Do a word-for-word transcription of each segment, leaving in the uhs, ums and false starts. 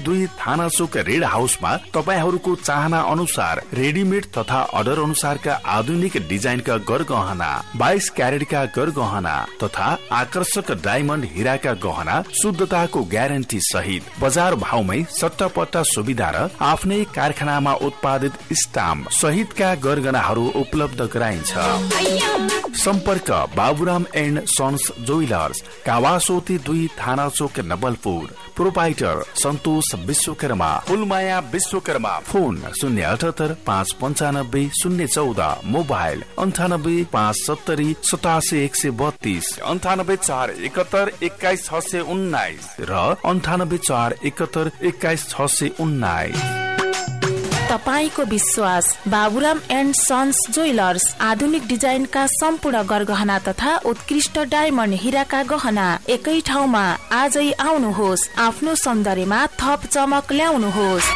दुई थाना चोक रेड हाउसमा तपाईहरूको चाहना अनुसार रेडीमेड तथा अर्डर अनुसारका आधुनिक डिजाइनका गरगहना, बाइस क्यारेटका गरगहना तथा आकर्षक डायमण्ड हिराका गहना शुद्धताको ग्यारेन्टी सहित बजार भाउमै सट्टापट्टा सुविधा र आफ्नै कारखानामा उत्पादित स्टाम्प सहितका गरगहनाहरू उपलब्ध गराइन्छ। सम्पर्क Baburam and sons jewellers, Kawasoti दुई थाना चोक नवलपुर। प्रोपाइटर सन्तोष विश्वकर्मा, फुलमाया विश्वकर्मा। फोन शून्य अठहत्तर पाँच पन्चानब्बे शून्य चौध, मोबाइल अन्ठानब्बे पाँच सत्तरी सतासी एक सय बत्तीस, अन्ठानब्बे चार एकहत्तर एक्काइस छ सय उन्नाइस र अन्ठानब्बे चार एकहत्तर एक्काइस छ सय उन्नाइस। तपाईको विश्वास बाबुराम एन्ड सन्स ज्वेलर्स, आधुनिक डिजाइनका सम्पूर्ण गरगहना तथा उत्कृष्ट डायमण्ड हिराका गहना एकै ठाउँमा। आजै आउनुहोस्, आफ्नो सौन्दर्यमा थप चमक ल्याउनुहोस्।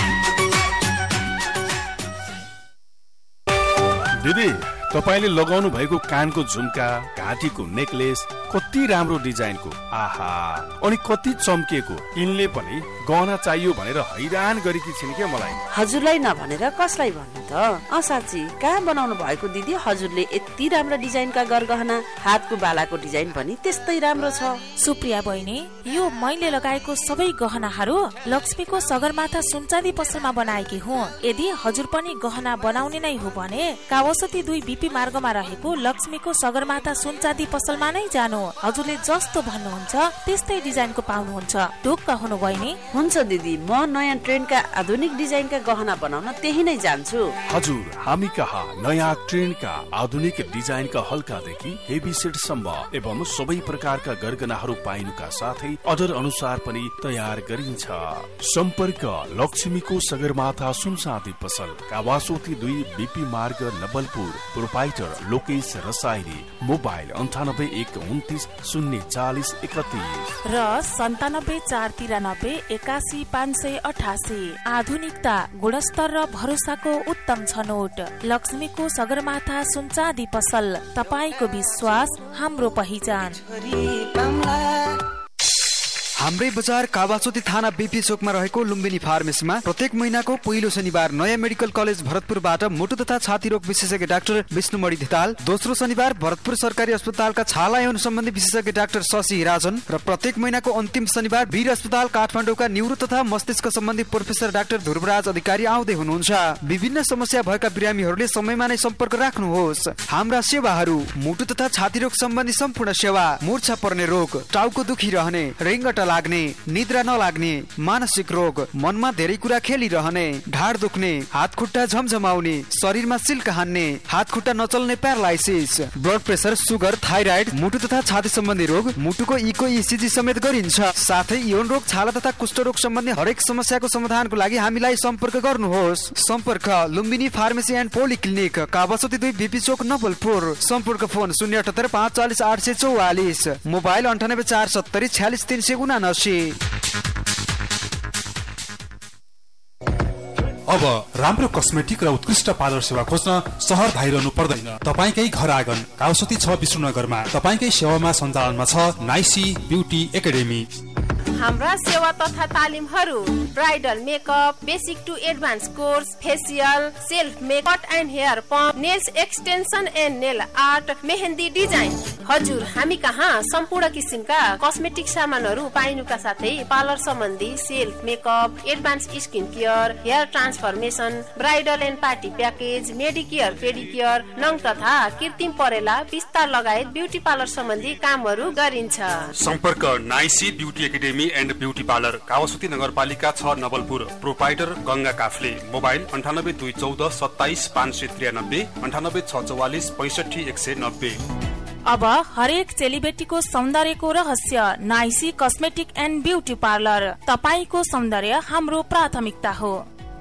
दिदी, तपाईले लगाउनु भएको कानको झुम्का, घाँटीको नेकलेस कति राम्रो डिजाइनको, आहा, अनि कति चम्किएको। यिनले पनि गहना चाहियो भनेर हैरान गरेकी छिन् के मलाई। हजुरलाई नभनेर कसलाई भन्नु त? असाची कहाँ बनाउनु भएको दिदी? हजुरले यति राम्रो डिजाइनका गरगहना, हातको बालाको डिजाइन पनि त्यस्तै राम्रो छ। सुप्रिया बहिनी, यो मैले लगाएको सबै गहनाहरू लक्ष्मीको सगरमाथा सुनचाँदी पसलमा बनाएकी हुँ। यदि हजुर पनि गहना बनाउने नै हो भने कावासोती दुई बीपी मार्गमा रहेको लक्ष्मीको सगरमाथा सुनचाँदी पसलमा नै जानु। हजुरले जस्तो भन्नुहुन्छ त्यस्तै डिजाइनको पाउनुहुन्छ। ढुक्क हुनु बहिनी? हुन्छ दिदी, म नयाँ ट्रेन्डका आधुनिक डिजाइनका गहना बनाउन त्यही नै जान्छु। हजुर, हामी कहाँ नयाँ ट्रेन्डका आधुनिक डिजाइनका हल्कादेखि हेभी सेटसम्म एवं सबै प्रकारका गरगहनाहरू पाइनुका साथै अर्डर अनुसार पनि तयार गरिन्छ। सम्पर्क लक्ष्मीको सगरमाथा सुनचाँदी पसल, कावासोती दुई बीपी मार्ग नवलपुर। प्रोपाइटर लोकेश रसाइली, मोबाइल अन्ठानब्बे एक उन्तिस शून्य चालिस एकतिस र सन्तानब्बे चार तिरानब्बे एकासी पाँच सय अठासी। आधुनिकता, गुणस्तर र भरोसाको उत्तम छनौट। लक्ष्मीको सगरमाथा सुनचाँदी पसल, तपाईको विश्वास हाम्रो पहिचान। हाम्रै बजार कावासोती थाना बीपी चोकमा रहेको लुम्बिनी फार्मेसीमा प्रत्येक महिनाको पहिलो शनिबार नयाँ मेडिकल कलेज भरतपुरबाट मुटु तथा छाती रोग विशेषज्ञ डाक्टर विष्णुमणि धिताल, दोस्रो शनिबार भरतपुर सरकारी अस्पतालका छाला यौन सम्बन्धी विशेषज्ञ डाक्टर शशि राजन र प्रत्येक महिनाको अन्तिम शनिबार वीर अस्पताल काठमाडौँका न्यूरो तथा मस्तिष्क सम्बन्धी प्रोफेसर डाक्टर ध्रुवराज अधिकारी आउँदै हुनुहुन्छ। विभिन्न समस्या भएका बिरामीहरूले समयमा नै सम्पर्क राख्नुहोस्। हाम्रा सेवाहरू: मुटु तथा छाती रोग सम्बन्धी सम्पूर्ण सेवा, मूर्छा पर्ने रोग, टाउको दुखी रहने, रेङ्गटा लाग्ने, निद्रा नलाग्ने, मानसिक रोग, मनमा धेरै कुरा खेलिरहने, ढाड दुख्ने, हात खुट्टा झमझमाउने, शरीरमा सिल्क हान्ने, हात खुट्टा नचल्ने paralysis, blood pressure, sugar, thyroid, मुटु तथा छाती सम्बन्धी रोग, मुटुको इको इसिजी समेत गरिन्छ। साथै यौन रोग, छाला तथा कुष्ठरोग सम्बन्धी हरेक समस्याको समाधानको लागि हामीलाई सम्पर्क गर्नुहोस्। सम्पर्क Lumbini pharmacy and polyclinic, Kawasoti दुई बीपी चोक नवलपुर। सम्पर्क फोन शून्य अठहत्तर पाँच चालिस आठ सय चौवालिस, मोबाइल अन्ठानब्बे चार सत्तरी छ्यालिस तिन सय उनासी। अब राम्रो कस्मेटिक र उत्कृष्ट पार्लर सेवा खोज्न सहर धाइरहनु पर्दैन। तपाईकै घर आँगन कावासोती छ विष्णुनगरमा तपाईकै सेवामा सञ्चालनमा छ नाइसी ब्युटी एकाडेमी। हाम्रा सेवा तथा तालिमहरू: bridal makeup, basic to advance course, facial, self makeup and hair pump, nails extension and nail art, mehndi design. हजुर, हामी कहाँ सम्पूर्ण किसिमका कस्मेटिक सामानहरू पाइनुका साथै पार्लर सम्बन्धी self makeup, advance skin care, hair transformation, bridal and party package, Medicare, पेडिकेयर, नङ तथा कृत्रिम परेला, विस्तार लगायत ब्युटी पार्लर सम्बन्धी कामहरू गरिन्छ। सम्पर्क नाइसी beauty academy and beauty parlour, Kawasoti नगरपालिका छ नवलपुर। प्रोपाइटर गंगा काफले, मोबाइल अन्ठानब्बे दुई चौध सत्ताइस पाँच सय त्रियानब्बे, अन्ठानब्बे छ चौवालिस पैसठी एक सय नब्बे। अब हरेक चेलीबेटीको सौन्दर्यको रहस्य नाइसी कस्मेटिक एन्ड ब्युटी पार्लर। तपाईको सौन्दर्य हाम्रो प्राथमिकता हो।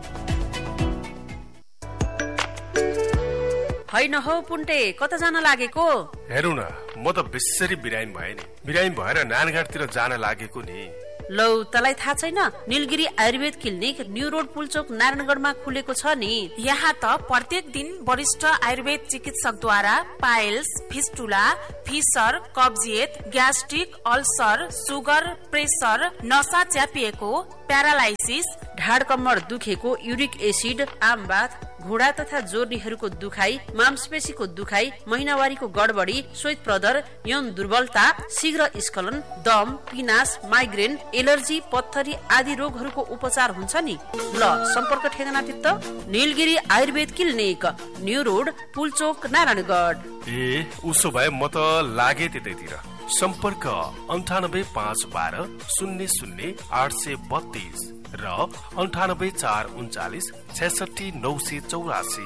होइन हौ पुन्टे, कता जान लागेको? हेरौ न, म त बेसरी बिरामी भए नि। बिरामी भएर नानघाटतिर जान लागेको नि। लौ तलाई थाहा छैन Nilgiri Ayurveda clinic new road Pulchowk नारायणगढमा खुलेको छ नि। यहाँ त प्रत्येक दिन वरिष्ठ आयुर्वेद चिकित्सकद्वारा पाइल्स, फिस्टुला, फिसर, कब्जियत, ग्यास्ट्रिक, अल्सर, सुगर, प्रेसर, नसा च्यापिएको, प्यारालाइसिस, ढाड कम्मर दुखेको, युरिक एसिड, आमबाथ, घुँडा तथा जोर्नीहरूको दुखाइ, मांसपेशीको दुखाइ, महिनावारीको गडबडी, श्वेत प्रदर, यौन दुर्बलता, शीघ्र स्खलन, दम, पिनास, माइग्रेन, एलर्जी, पत्थरी आदि रोगहरूको उपचार हुन्छ नि। ल सम्पर्क ठेगाना तित्त Nilgiri Ayurveda clinic new road Pulchowk Narayangarh. ए उसो भए म त लागे त्यतैतिर। सम्पर्क अन्ठानब्बे पाँच बाह्र शून्य शून्य आठ सय बत्तीस र अन्ठानब्बे चार उन्चालिस छैसठी नौ सय चौरासी।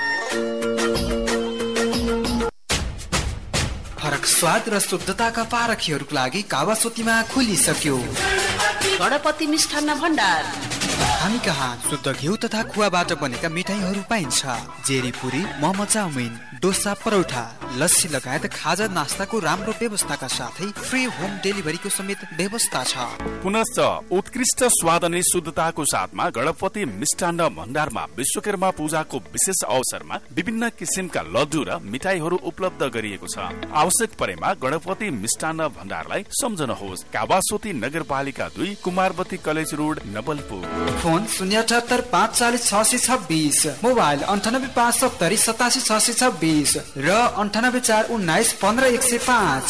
फरक स्वाद र शुद्धताका पारखीहरूको लागि कावासोतीमा खुलिसक्यो गणपति मिष्ठान्न भण्डार। हामी कहाँ शुद्ध घिउ तथा खुवाबाट बनेका मिठाईहरू पाइन्छ। जेरी पुरी, मोमो चाउमिन, डोसा, परौठा, लस्सी लगायत खाजा नास्ताको राम्रो व्यवस्थाका साथै फ्री होम डेलिभरीको समेत व्यवस्था छ। पुनश्च उत्कृष्ट स्वाद अनि शुद्धताको साथमा गणपति मिष्ठान्न भण्डारमा विश्वकर्मा पूजाको विशेष अवसरमा विभिन्न किसिमका लड्डु र मिठाईहरू उपलब्ध गरिएको छ। आवश्यक परेमा गणपति मिष्ठान्न भण्डारलाई सम्झनुहोस्। कावासोती नगरपालिका दुई, कुमारवती कलेज रोड, नवलपुर। फोन शून्य अठहत्तर पाँच चालिस छ सय छब्बिस, मोबाइल अन्ठानब्बे पाँच सत्तरी सतासी छ सय छब्बिस र अन्ठानब्बे चार उन्नाइस पन्ध्र एक सय पाँच।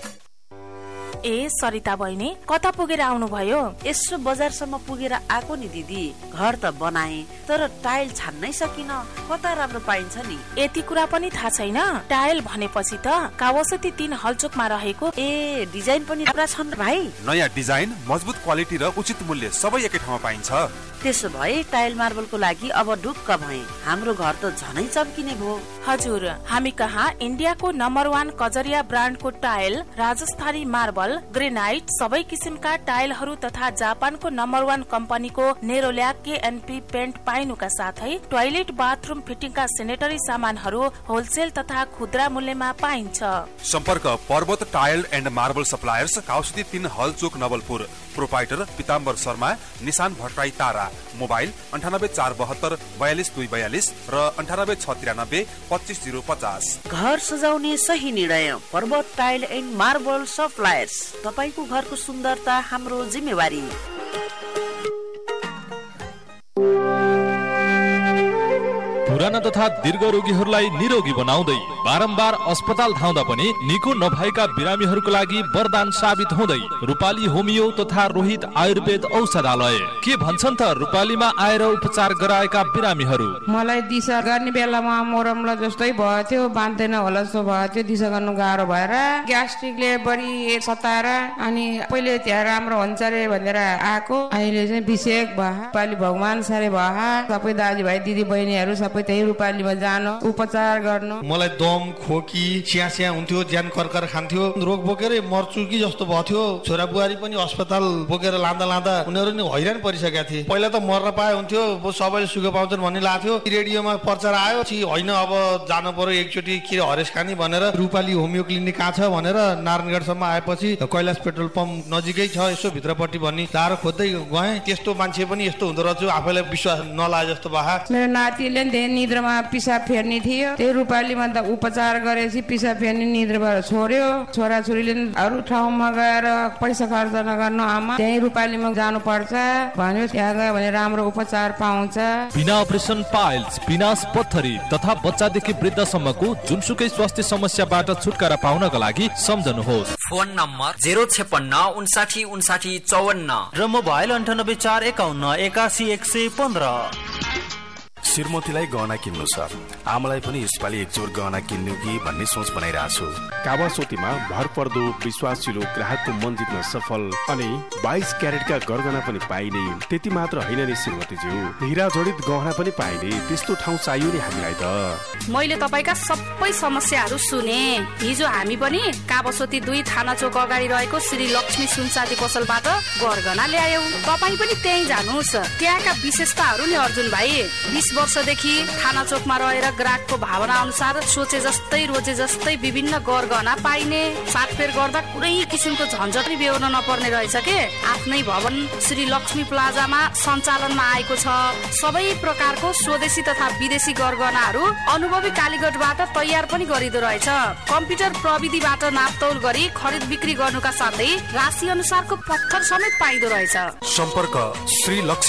ए सरिता बहिनी कता पुगेर आउनु भयो? यसो बजारसम्म पुगेर आएको नि दिदी। घर त बनाए तर टाइल छान्नै सकिन, कता राम्रो पाइन्छ नि? यति कुरा पनि थाहा छैन? टाइल भनेपछि त कावासोती तीन हलचोकमा रहेको। ए डिजाइन पनि राम्रा छन् भाइ। नयाँ डिजाइन, मजबुत क्वालिटी र उचित मूल्य सबै एकै ठाउँमा पाइन्छ। त्यसो भए टाइल मार्बलको लागि अब ढुक्क भए। हाम्रो घर त झनै चम्किने भयो। हजुर, हामी कहाँ इन्डियाको नम्बर वान कजरिया ब्रान्डको टाइल, राजस्थानी मार्बल, ग्रेनाइट, सबै किसिमका टाइलहरू तथा जापानको नम्बर वान कम्पनीको नेरोल्याक केएनपी पेन्ट पाइनुका साथै टोयलेट बाथरुम फिटिङका सेनेटरी सामानहरू होलसेल तथा खुद्रा मूल्यमा पाइन्छ। सम्पर्क पर्वत टाइल एन्ड मार्बल सप्लायर्स, काउसती तीन हल चोक, नवलपुर। प्रोपाइटर पिताम्बर शर्मा, निशान भट्टराई तारा। मोबाइल अन्ठानब्बे चार बहत्तर बयालिस दुई बयालिस र अन्ठानब्बे छ तिरानब्बे पच्चिस जिरो पचास। घर सजाउने सही निर्णय पर्वत टाइल एन्ड मार्बल सप्लायर्स। तपाईको घरको सुन्दरता हाम्रो जिम्मेवारी। पुराना तथा दीर्घ रोगीहरूलाई निरोगी बनाउँदै बारम्बार अस्पताल धाउँदा पनि निको नभएका बिरामीहरूको लागि वरदान साबित हुँदै रूपाली होमियो तथा रोहित आयुर्वेद औषधालय। के भन्छन् त रूपालीमा आएर उपचार गराएका बिरामीहरू? मलाई दिशा गर्ने बेलामा मोरमला जस्तै भयो थियो, बाँध्दैन होला जस्तो भयो थियो, दिशा गर्नु गाह्रो भएर ग्यास्ट्रिकले बढी सताएर अनि पहिले त्यहाँ राम्रो हुन्छ रे भनेर आएको, अहिले चाहिँ विषेक भयो। रूपाली भगवान सारे भयो। सबै दाजुभाइ दिदी बहिनीहरू सबै त्यही रूपालीमा जानु उपचार गर्नु। मलाई दम, खोकी, स्या स्या हुन्थ्यो, ज्यान कर्कर खान्थ्यो, रोग बोकेर मर्छु कि जस्तो भयो थियो। छोरा बुहारी पनि अस्पताल बोकेर लाँदा लाँदा उनीहरू नि हैरान परिसकेका थिए। पहिला त मर्न पाए हुन्थ्यो, सबैले सुख पाउँछन् भन्ने लाग्थ्यो। रेडियोमा प्रचार आयो कि होइन अब जानु पर्यो एकचोटि के हरेस खानी भनेर रूपाली होमियो क्लिनिक कहाँ छ भनेर नारायणगढसम्म आएपछि कैलाश पेट्रोल पम्प नजिकै छ, यसो भित्रपट्टि भन्ने तारो खोज्दै गएँ। त्यस्तो मान्छे पनि यस्तो हुँदो रहेछ, आफैलाई विश्वास नलागे जस्तो भए। मेरो नातिले निद्रामा पिसाब फेर्ने थियो, त्यही रूपालीमा त उपचार गरेपछि पिसाब फेर्ने निद्राबाट छोड्यो। छोराछोरीले अरू ठाउँमा गएर पैसा खर्च नगर्नु आमा, त्यही रूपालीमा जानु पर्छ भन्यो। त्यहाँ गयो भने राम्रो उपचार पाउँछ। बिना अपरेसन पाइल्स, पिनास, पत्थरी तथा बच्चादेखि वृद्धसम्मको जुनसुकै स्वास्थ्य समस्याबाट छुटकारा पाउनका लागि सम्झनुहोस्। फोन नम्बर जेरो छेपन्न उन्साठी उन्साठी चौवन्न र मोबाइल अन्ठानब्बे चार एकाउन्न एकासी एक सय पन्ध्र। श्रीमतीलाई गहना किन्नु छ, आमालाई पनि यसपालि एकजोर गहना किन्नु कि भन्ने सोच बनाइरहेको छु। कावासोतीमा भरपर्दो विश्वासिलो ग्राहकको मन जित्न सफल अनि बाइस क्यारेटका गरगहना पनि पाइने। त्यति मात्र होइन नि श्रीमतीज्यू, हिरा जडित गहना पनि पाइने त्यस्तो ठाउँ चाहियो नि हामीलाई त। मैले तपाईँका सबै समस्याहरू सुने। हिजो हामी पनि कावासोती दुई थाना चोक अगाडि रहेको श्री लक्ष्मी सुनचाँदी पसलबाट गरगहना ल्यायौँ। तपाईँ पनि त्यहीँ जानुहोस्। त्यहाँका विशेषताहरू नि अर्जुन भाइ, बिस वर्षदेखि थाना चोकमा रहेर ग्राहकको भावना अनुसार सोचे जस्तै रोजे जस्तै विभिन्न गरगहना पाइने, साटफेर गर्दा कुनै किसिमको झन्झट पनि बेहोर्न नपर्ने रहेछ के। आफ्नै भवन श्री लक्ष्मी प्लाजामा सञ्चालनमा आएको छ। सबै प्रकारको स्वदेशी तथा विदेशी गरगहनाहरू अनुभवी कालीगढबाट तयार पनि गरिदो रहेछ। कम्प्युटर प्रविधिबाट नापतौल गरी खरिद बिक्री गर्नुका साथै राशि अनुसारको पत्थर समेत पाइदो रहेछ। सम्पर्क श्री लक्ष्मी